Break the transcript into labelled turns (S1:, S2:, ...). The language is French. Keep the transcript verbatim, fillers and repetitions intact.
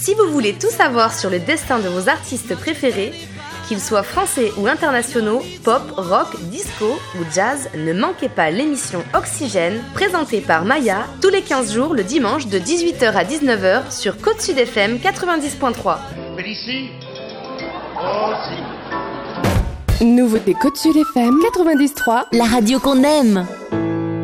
S1: Si vous voulez tout savoir sur le destin de vos artistes préférés, qu'ils soient français ou internationaux, pop, rock, disco ou jazz, ne manquez pas l'émission Oxygène, présentée par Maya, tous les quinze jours le dimanche de dix-huit heures à dix-neuf heures sur Côte Sud F M quatre-vingt-dix point trois.
S2: Félicie Oh si.
S3: Nouveauté Côte Sud F M quatre-vingt-dix point trois,
S4: la radio qu'on aime.